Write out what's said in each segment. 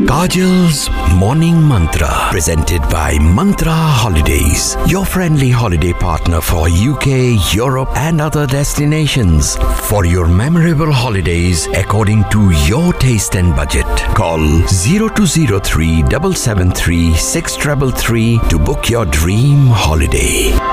Kajal's Morning Mantra, presented by Mantra Holidays, your friendly holiday partner for UK, Europe and other destinations. For your memorable holidays according to your taste and budget, call 0203 773 6333 to book your dream holiday.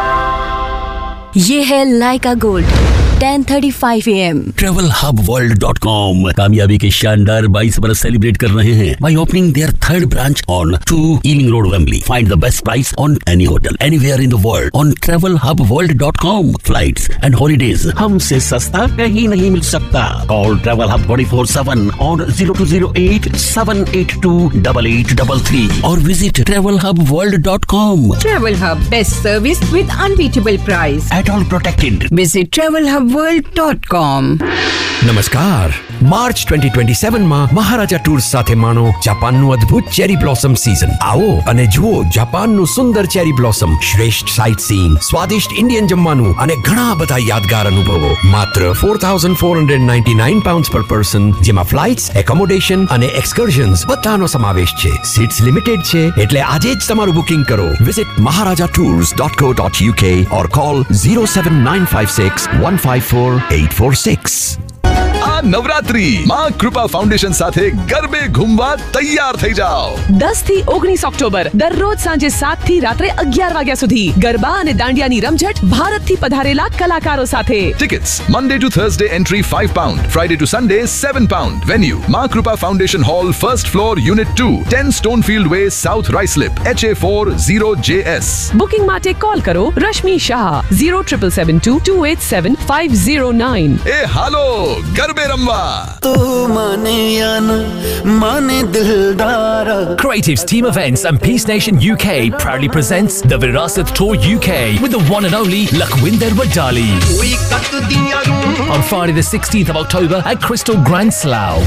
ये है लाइका gold 10:35 AM। TravelHubWorld.com कामयाबी के शानदार 22 बरस celebrate कर रहे हैं by opening their third branch on 2 Ealing Road, Wembley. Find the best price on any hotel anywhere in the world on TravelHubWorld.com. Flights and holidays हमसे सस्ता कहीं नहीं मिल सकता. Call TravelHub 24/7 on 0208 782 8833 or visit TravelHubWorld.com. Travel Hub, best service with unbeatable price. At all protected. Visit TravelHubWorld.com. નમસ્કાર. March 2027 માં મહારાજા tours સાથે માણો જાપાનનું અદ્ભુત ચેરી બ્લોસમ સીઝન. આવો અને જુઓ જાપાનનું સુંદર ચેરી બ્લોસમ, શ્રેષ્ઠ સાઇટ સીઈંગ, સ્વાદિષ્ટ ઇન્ડિયન જમવાનું અને ઘણા બધા યાદગાર અનુભવો. માત્ર £4,499 પર પર્સન, જેમાં ફ્લાઇટ્સ, એકોમોડેશન અને એક્સકર્ઝન્સ બધાનો સમાવેશ છે. સીટ્સ લિમિટેડ છે, એટલે આજે જ તમારું બુકિંગ કરો. Visit maharajatours.co.uk or call 07956 154 846. આ નવરાત્રી માં કૃપા ફાઉન્ડેશન સાથે ગરબે ઘૂમવા તૈયાર થઈ જાઓ. 10 થી 19 ઓક્ટોબર દરરોજ સાંજે 7 થી રાત્રે 11 વાગ્યા સુધી ગરબા અને દાંડિયાની રમઝટ ભારતથી પધારેલા કલાકારો સાથે. Tickets Monday to Thursday entry £5, Friday to Sunday £7. Venue Ma Krupa Foundation Hall, first floor, Unit 2, 10 Stonefield Way, South Ruislip, HA40JS. Booking માટે કોલ કરો રશ્મિ શાહ 07772 287 509. એ હાલો ગરબે રમવા. તો માને યા ન માને દિલદારા. Creatives Team Events and Peace Nation UK proudly presents the Virasat Tour UK with the one and only Lakhwinder Wadali on Friday the 16th of October at Crystal Grand Slough.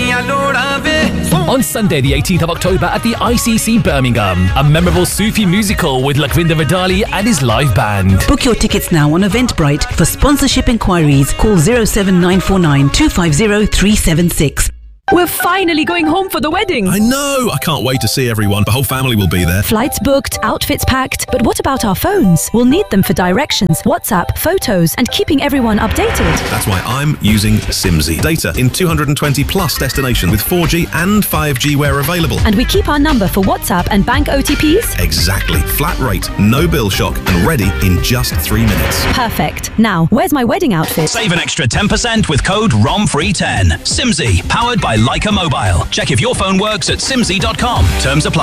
On Sunday the 18th of October at the ICC Birmingham, a memorable Sufi musical with Lakhwinder Wadali and his live band. Book your tickets now on Eventbrite. For sponsorship inquiries, call 07949 250 376. We're finally going home for the wedding. I know! I can't wait to see everyone. The whole family will be there. Flights booked, outfits packed, but what about our phones? We'll need them for directions, WhatsApp, photos, and keeping everyone updated. That's why I'm using Simsy. Data in 220 plus destinations with 4G and 5G where available. And we keep our number for WhatsApp and bank OTPs? Exactly. Flat rate, no bill shock, and ready in just 3 minutes. Perfect. Now, where's my wedding outfit? Save an extra 10% with code ROMFREE10. Simsy, powered by Leica Mobile. Check if your phone works at simsy.com. Terms apply.